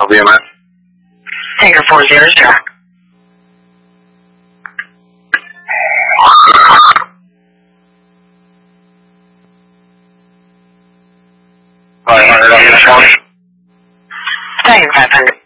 Help you, man. Tanker 400. On your phone. Tanker 500.